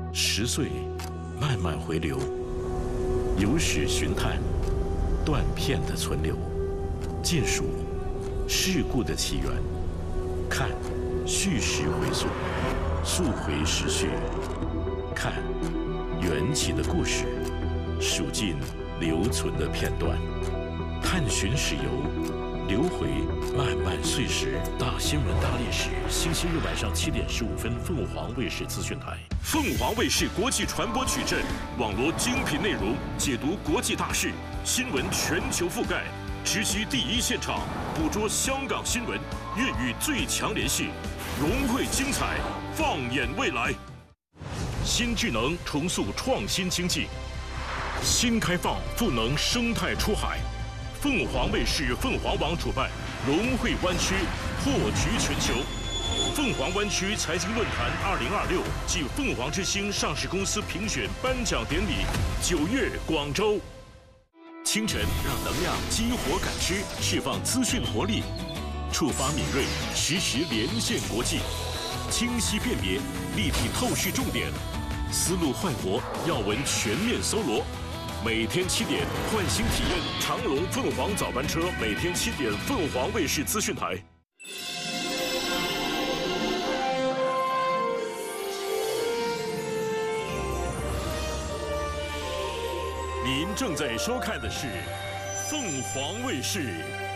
10岁慢慢回流，有史寻探，断片的存留，见数事故的起源，看叙事回溯，溯回时序，看缘起的故事，数尽留存的片段，探寻史游，流回漫漫岁时。大新闻大历史，星期日晚上7点15分，凤凰卫视资讯台。 凤凰卫视国际传播矩阵，网罗精品内容，解读国际大事，新闻全球覆盖，直击第一现场，捕捉香港新闻，粤语最强联系，融汇精彩，放眼未来。新智能重塑创新经济，新开放赋能生态出海。凤凰卫视、凤凰网主办融汇湾区，破局全球。凤凰湾区财经论坛2026暨凤凰之星上市公司评选颁奖典礼9月广州。清晨让能量激活感知，释放资讯活力，触发敏锐，实时连线国际，清晰辨别，立体透视重点，思路焕活，要闻全面搜罗。每天7点，换新体验长龙凤凰早班车，每天7点，凤凰卫视资讯台。您正在收看的是凤凰卫视